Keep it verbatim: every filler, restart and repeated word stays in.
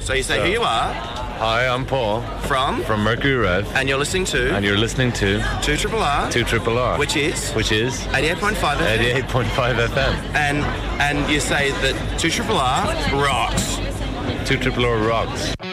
So you say So- who you are, Hi, I'm Paul from, from Mercury Rev, and you're listening to and you're listening to two Triple R, two Triple R, which is which is eighty-eight point five F M. eighty-eight point five F M. And and you say that two Triple R rocks. two Triple R rocks.